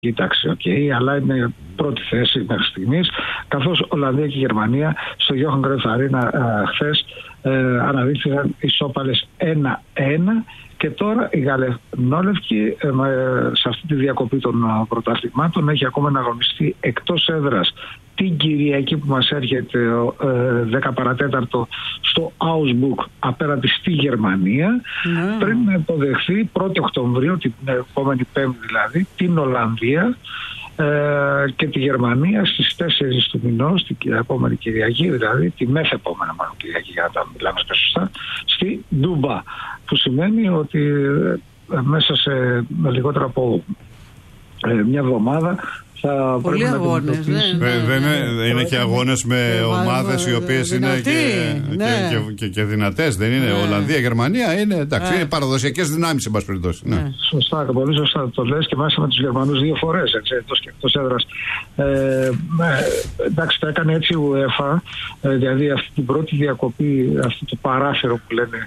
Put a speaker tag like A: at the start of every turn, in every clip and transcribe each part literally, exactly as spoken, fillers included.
A: Κοίταξε, οκ, okay, αλλά είναι πρώτη θέση μέχρι στιγμής. Καθώς Ολλανδία και Γερμανία στο Johan Cruyff Arena χθες ε, αναδείχθηκαν ισόπαλες ένα ένα. Και τώρα η Γαλανόλευκη ε, σε αυτή τη διακοπή των πρωταθλημάτων έχει ακόμα να αγωνιστεί εκτός έδρας την Κυριακή που μας έρχεται ε, δέκα παρατέταρτο στο Augsburg απέναντι στη Γερμανία, mm. πριν να υποδεχθεί πρώτη Οκτωβρίου, την επόμενη Πέμπτη δηλαδή, την Ολλανδία ε, και τη Γερμανία στις τέσσερις του μηνός, την επόμενη Κυριακή, δηλαδή τη μεθεπόμενη μάλλον Κυριακή για να τα μιλάμε και σωστά, στη Ντούμπα, που σημαίνει ότι ε, μέσα σε λιγότερο από ε, μια εβδομάδα θα
B: πολλοί αγώνες, ναι, ναι,
C: ε, δεν είναι, είναι και αγώνες με
B: ε,
C: ομάδες οι οποίες είναι και, ναι. και, και, και, και δυνατές, δεν είναι? Ναι. Ολλανδία, Γερμανία είναι, εντάξει, ναι. είναι παραδοσιακές δυνάμεις, εν πάση περιπτώσει. Ναι.
A: Ναι. Σωστά, πολύ σωστά το λες, και μάλιστα με τους Γερμανούς δύο φορές, έτσι, εκτός και εκτός έδρας. Ε, εντάξει, το έκανε έτσι η UEFA, ε, δηλαδή αυτή την πρώτη διακοπή, αυτό το παράθυρο που λένε,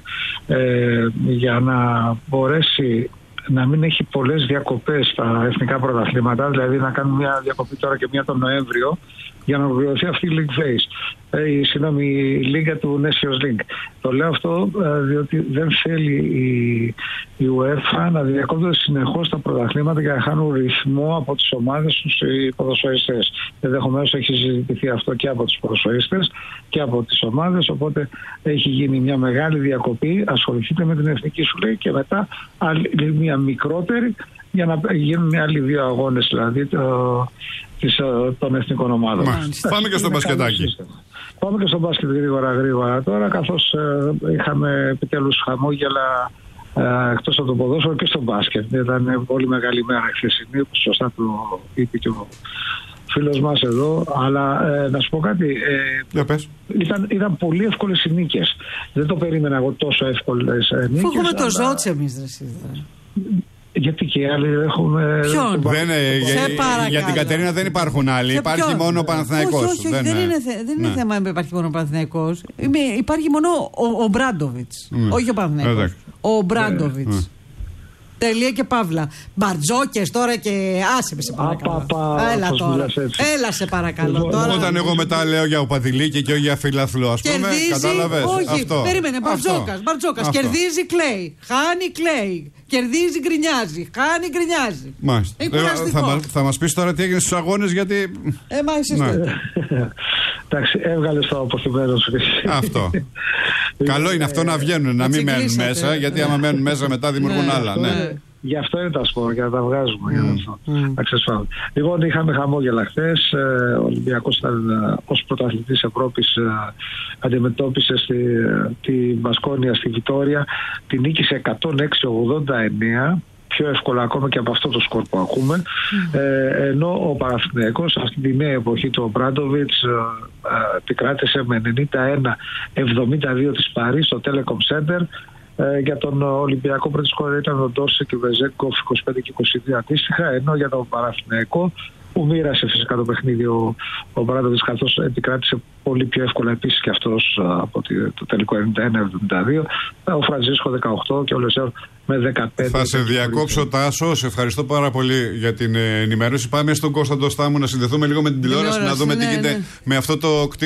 A: ε, για να μπορέσει να μην έχει πολλές διακοπές στα εθνικά πρωταθλήματα, δηλαδή να κάνουν μια διακοπή τώρα και μια τον Νοέμβριο για να ολοκληρωθεί αυτή η League Phase, ε, η, συγγνώμη, η Λίγα του Nations League. Το λέω αυτό ε, διότι δεν θέλει η, η UEFA να διακόπτουν συνεχώς τα πρωταθλήματα για να χάνουν ρυθμό από τις ομάδες τους οι ποδοσφαιριστές. Ενδεχομένως έχει συζητηθεί αυτό και από τους ποδοσφαιριστές και από τις ομάδες, οπότε έχει γίνει μια μεγάλη διακοπή, ασχοληθείτε με την εθνική σου λέει, και μετά άλλη, μια μικρότερη για να γίνουν άλλοι δύο αγώνες, δηλαδή το, της, των εθνικών ομάδων.
C: Μάλιστα. Πάμε και στο μπασκετάκι.
A: Πάμε και στο μπάσκετ γρήγορα γρήγορα τώρα, καθώς ε, είχαμε επιτέλους χαμόγελα ε, εκτός από το ποδόσφαιρο και στο μπάσκετ. Ήταν πολύ μεγάλη μέρα χθεσινή, που σωστά το είπε και ο φίλος μας εδώ, αλλά ε, να σου πω κάτι, ε, ήταν, ήταν πολύ εύκολες οι νίκες. Δεν το περίμενα εγώ τόσο εύκολες ε, νίκες.
B: Φού έχουμε
A: αλλά...
B: το Ζότσε εμείς, ρε.
A: Γιατί και οι άλλοι έχουμε...
B: Ποιον?
C: Δεν, για, για την Κατερίνα δεν υπάρχουν άλλοι. Και υπάρχει ποιον? Μόνο ο Παναθηναϊκός.
B: Όχι, όχι, όχι, δεν, δεν είναι, δεν είναι ναι. θέμα αν υπάρχει μόνο ο Παναθηναϊκός. Υπάρχει μόνο ο, ο Μπράντοβιτς. Mm. Όχι ο Παναθηναϊκός. Ο Μπράντοβιτς. Mm. Τελεία και παύλα. Μπαρτζόκες τώρα και άσε με σε παρακαλώ. Έλα τώρα. Έλα σε παρακαλώ τώρα.
C: Όταν εγώ μετά λέω για Οπαδηλίκη και όχι για φιλαθλό, ας πούμε, κατάλαβες?
B: Όχι,
C: αυτό.
B: περίμενε. Μπαρτζόκας. Μπαρτζόκας. Κερδίζει, κλαίει. Χάνει, κλαίει. Κερδίζει, γκρινιάζει. Χάνει, γκρινιάζει.
C: Μάλιστα. Ε, θα, θα μας πεις τώρα τι έγινε στους αγώνες, γιατί.
B: Ε, μα εσείς ναι.
A: Εντάξει, έβγαλες το αποθυμένο σου.
C: Αυτό. Καλό είναι αυτό να βγαίνουν, να μην μένουν μέσα, γιατί άμα μένουν μέσα μετά δημιουργούν άλλα.
A: Γι' αυτό είναι τα σπορ, για να τα βγάζουμε. Mm. Για αυτό. Mm. Λοιπόν, είχαμε χαμόγελα χθες. Ο Ολυμπιακός ήταν ως πρωταθλητής Ευρώπης, αντιμετώπισε στη, τη Μπασκόνια στη Βιτόρια. Την νίκησε εκατόν έξι ογδόντα εννέα. Πιο εύκολα ακόμα και από αυτό το σκορ που ακούμε. Mm. Ε, ενώ ο Παναθηναϊκός αυτή τη νέα εποχή του Μπράντοβιτς ε, ε, την κράτησε με ενενήντα ένα εβδομήντα δύο της Παρί στο Telecom Center. Ε, για τον Ολυμπιακό πρώτη σκόρερ ήταν ο Ντόρσε και ο Βεζέγκοφ είκοσι πέντε και είκοσι δύο αντίστοιχα, ενώ για τον Παναθηναϊκό, που μοίρασε φυσικά το παιχνίδι ο, ο Μπράντοβιτς, καθώς επικράτησε πολύ πιο εύκολα επίσης και αυτός από το τελικό ενενήντα ένα εβδομήντα δύο, ο Φραντζίσκο δεκαοκτώ και ο Λεσέρ με δεκαπέντε.
C: Θα σε διακόψω, Τάσο, σε ευχαριστώ πάρα πολύ για την ενημέρωση. Πάμε στον Κωνσταντό Στάμου να συνδεθούμε λίγο με την τηλεόραση, να δούμε ναι, τι γίνεται ναι. με αυτό το κτίριο.